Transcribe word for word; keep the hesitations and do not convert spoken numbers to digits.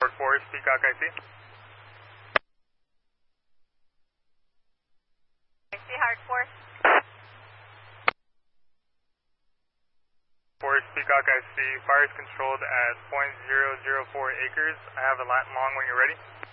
Forest, Peacock I C. I C, Hard Force. Forest, Peacock I C. Fire is controlled at point zero zero four acres. I have a lat long when you're ready.